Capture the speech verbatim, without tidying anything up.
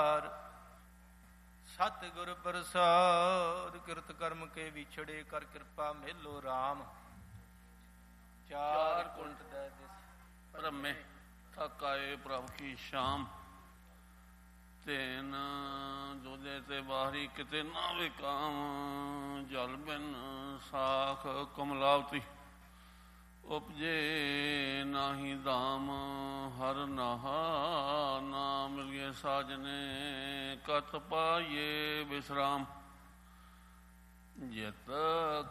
ਸਤਿਗੁਰ ਪ੍ਰਸਾਦ ਕਿਰਤ ਕਰਮ ਕੇ ਵਿਛੜੇ ਕਰ ਕਿਰਪਾ ਮੇਲੋ ਰਾਮ। ਚਾਰ ਕੁੰਟ ਦੇ ਦਿਸ ਭ੍ਰਮੇ ਥਕਾਏ ਪ੍ਰਭ ਕੀ ਸ਼ਾਮ। ਤੈਨ ਜੋਦੇ ਤੇ ਬਾਹਰੀ ਕਿਤੇ ਨਾ ਵਿਕਾਮ। ਜਲ ਬਿਨ ਸਾਖ ਕਮਲਾਵਤੀ ਉਪਜੇ ਨਾਹੀ ਦਾਮ। ਹਰ ਨਹਾ ਨਾ ਮਿਲਿਏ ਸਾਜਨੇ ਕਤ ਪਾਈਏ ਵਿਸਰਾਮ। ਜਿਤ